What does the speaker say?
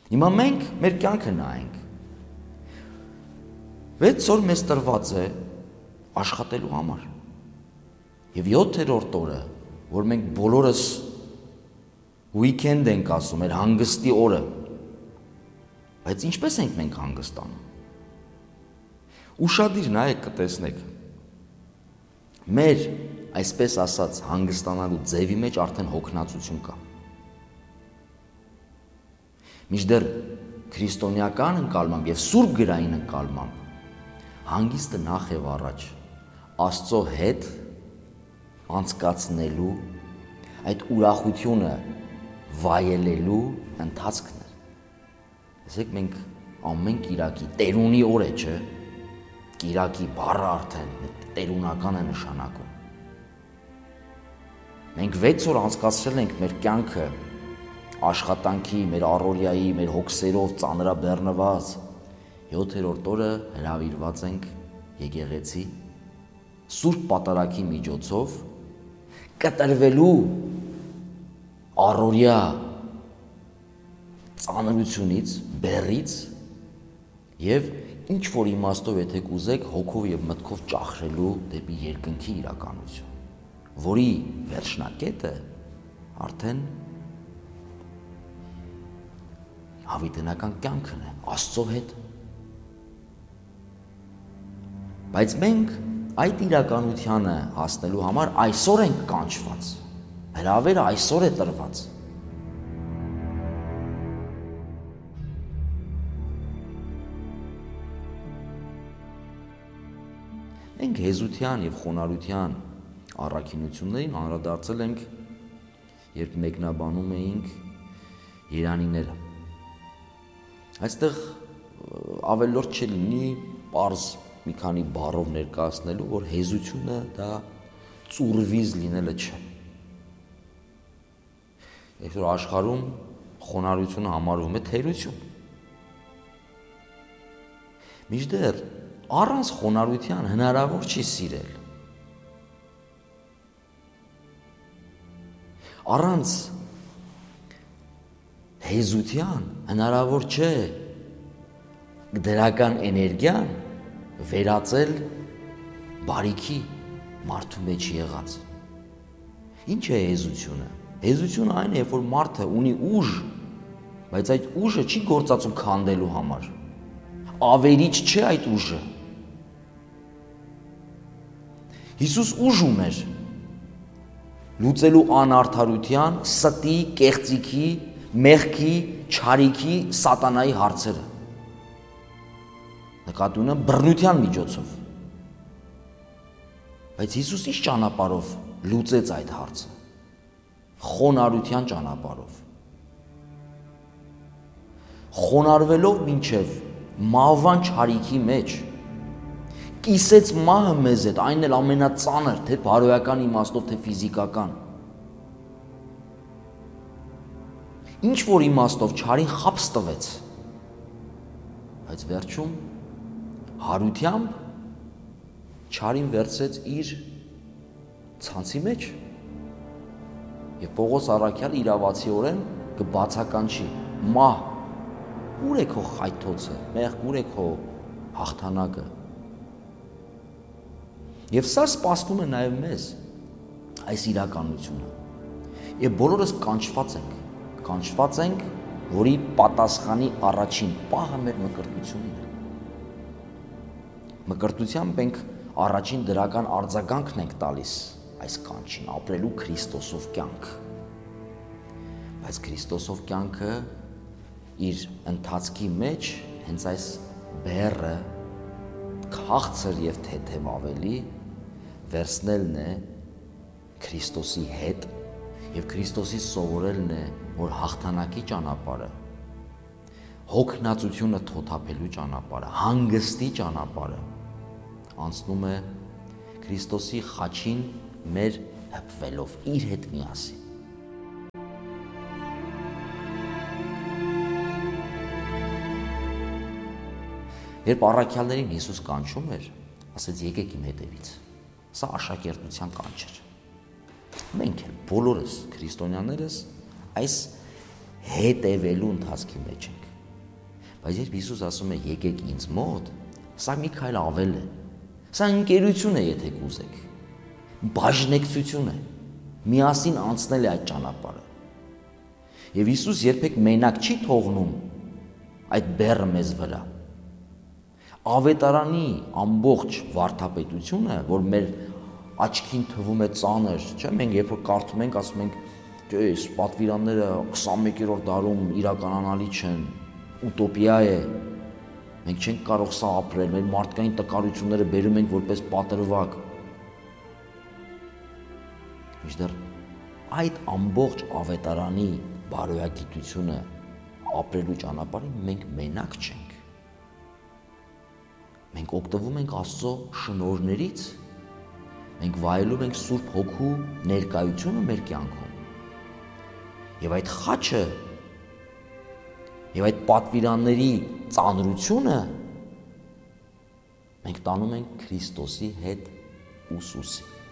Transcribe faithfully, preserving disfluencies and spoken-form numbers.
Հիմա մենք մեր կյանքը նայենք։ վեց օր մեզ տրված է աշխատելու համար։ Եվ յոթերորդ օրը, որ մենք բոլորս weekend ենք ասում, մեր հանգստի օրը, բայց ինչպես ենք մենք հանգստանում։ Ուշադիր նայեք կտեսնեք, մեր այսպես ասած հանգստանալու ձևի մեջ արդեն հոգնածություն կա։ Մինչդեռ քրիստոնեական ընկալմամբ և սուրբ գրային ընկալմամբ հանգիստը նախ և առաջ Աստծո հետ անցկացնելու, այդ ուրախությունը վայելելու ընթացքն է։ Տեսեք, մենք ամեն կիրակի տերունի օր է, չէ՞։ Կիրակի բառը արդեն տերունական է նշանակում։ Մենք վեց օր անցկացրել ենք մեր կյանքը աշխատանքի, մեր առօրյայի, մեր հոգսերով ծանրաբեռնված, յոթերորդ օրը հրավիրված ենք եկեղեցի սուրբ պատարագի միջոցով կտրվելու առօրյա ծանրությունից, բեռից և ինչ-որ իմաստով, եթե կուզեք, հոգով և մտքով ճախրելու դեպի երկնքի իրականություն, որի վերջնակետը արդեն հավիտենական կյանքն է, Աստծո հետ։ Բայց մենք այդ իրականությանը հասնելու համար այսօր ենք կանչված, հրավերը այսօր է տրված։ Մենք հեզության և խոնարհության առաքինություններին անդրադարձել ենք, երբ մեկնաբանում էինք երանիները։ Այստեղ ավելորդ չի լինի պարզ մի քանի բառով ներկայացնելու, որ հեզությունը դա ծուրվիզ լինելը չէ։ Այսօր աշխարհում խոնարհությունը համարվում է թերություն։ Մինչդեռ առանց խոնարհության հնարավոր չի սիրել։ Առանց հեզության հնարավոր չէ դրական էներգիան վերածել բարիքի մարդու մեջ եղած։ Ինչ է հեզությունը։ Հեզությունը այն է, երբ որ մարդը ունի ուժ, բայց այդ ուժը չի գործածում քանդելու համար։ Ավերիչ չէ այդ ուժը։ Հիսուս ուժ ուներ լուծելու անարդարության, ստի, կեղծիքի, մեղքի, չարիքի, սատանայի հարցերը։ Նկատի ունեմ բռնության միջոցով։ Բայց Հիսուս ինչ ճանապարհով լուծեց այդ հարցը։ Խոնարհության ճանապարհով։ Խոնարհվելով մինչև մահվան չարիքի մեջ կիսեց մահը մեզ հետ, այն էլ ամենածանր, թե բարոյական իմաստով, թե ֆիզիկական։ Ինչ որ իմաստով չարին խաբս տվեց, բայց վերջում հարությամբ չարին վերցրեց իր ցանցի մեջ և Պողոս առաքյալ իրավացիորեն կբացականչի. մահ, ուր է քո խայթոցը, մեղք, ուր է քո հաղթանակը։ Եվ սա սպասվում է նաև մեզ, այս իրականությունը։ Եվ բոլորս կանչված ենք, կանչված ենք, որի պատասխանի առաջին պահը մեր մկրտությունն է։ Մկրտությամբ մենք առաջին դրական արձագանքն ենք տալիս այս կանչին, ապրելու Քրիստոսով կյանք։ Բայց Քրիստոսով կյանքը իր ընթացքի մեջ հենց այս բեռը քաղցր և թեթև ավելի վերցնելն է Քրիստոսի հետ և Քրիստոսի սովորելն է, որ հաղթանակի ճանապարհը, հոգնածությունը թոթափելու ճանապարհը, հանգստի ճանապարհը անցնում է Քրիստոսի խաչին մեր հպվելով իր հետ միասին։ Երբ առաքյալներին Հիսուս կանչում էր, ասեց եկեք իմ հետևից։ Սա աշակերտության կանչ էր։ Մենք էլ բոլորս քրիստոնյաներս այս հետևելու ընթացքի մեջ ենք։ Բայց երբ Հիսուս ասում է եկեք ինձ մոտ, սա մի քայլ ավել է։ Սա ընկերություն է, եթե կուզեք։ Բաժնեկցություն է։ Միասին անցնել է այդ ճանապարհը։ Եվ Հիսուս երբեք մենակ չի թողնում այդ բեռը մեզ վրա։ Ավետարանի ամբողջ վարդապետությունը, որ մեր աչքին թվում է ծանր, չէ՞, մենք երբ որ կարդում ենք, ասում ենք, այս պատվիրանները քսանմեկերորդ դարում իրականանալի չեն, ուտոպիա է, մենք չենք կարող սա ապրել, մեր մարդկային տկարությունները բերում ենք որպես պատրվակ։ Միշտեր այդ ամբողջ ավետարանի բարոյագիտությունը ապրելու ճանապարհին մենք մենակ չենք։ Մենք օգտվում ենք Աստծո շնորհներից, մենք վայելում ենք Սուրբ Հոգու ներկայությունը մեր կյանքում։ Եվ այդ խաչը եւ այդ պատվիրանների ծանրությունը մենք տանում ենք Քրիստոսի հետ ուսուսի։